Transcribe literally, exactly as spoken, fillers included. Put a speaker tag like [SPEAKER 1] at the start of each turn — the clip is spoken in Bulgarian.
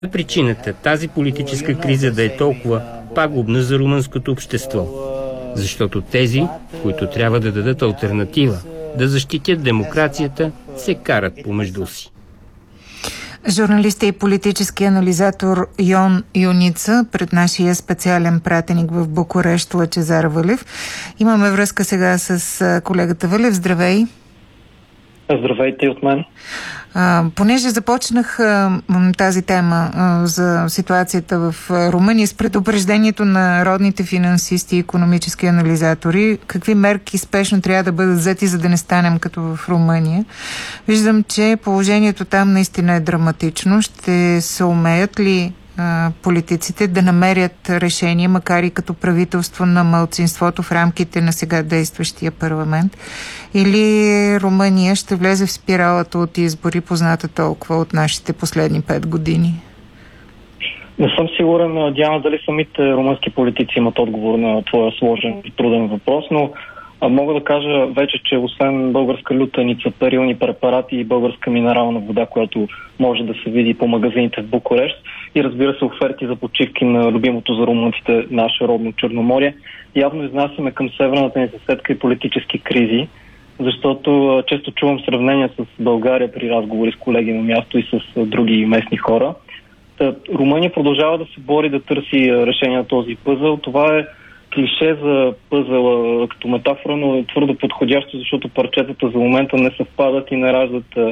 [SPEAKER 1] Причината тази политическа криза да е толкова пагубна за румънското общество? Защото тези, които трябва да дадат алтернатива, да защитят демокрацията, се карат помежду си.
[SPEAKER 2] Журналист и политически анализатор Йон Юница пред нашия специален пратеник в Букурещ Лъчезар Вълев. Имаме връзка сега с колегата Вълев. Здравей!
[SPEAKER 3] Здравейте от мен.
[SPEAKER 2] А, понеже започнах а, тази тема а, за ситуацията в Румъния с предупреждението на родните финансисти и икономически анализатори, какви мерки спешно трябва да бъдат взети, за да не станем като в Румъния. Виждам, че положението там наистина е драматично. Ще се умеят ли политиците да намерят решение, макар и като правителство на малцинството в рамките на сега действащия парламент? Или Румъния ще влезе в спиралата от избори, позната толкова от нашите последни пет години?
[SPEAKER 3] Не съм сигурен, Диана, дали самите румънски политици имат отговор на твоя сложен и труден въпрос, но а, мога да кажа вече, че освен българска лютеница, перилни препарати и българска минерална вода, която може да се види по магазините в Букурещ, и разбира се оферти за почивки на любимото за румънците наше родно Черноморие, явно изнасяме към северната ни съседка и политически кризи, защото често чувам сравнения с България при разговори с колеги на място и с други местни хора. Та, Румъния продължава да се бори да търси решение на този пъзъл. Това е клише за пъзела като метафора, но е твърдо подходящо, защото парчетата за момента не съвпадат и не раждат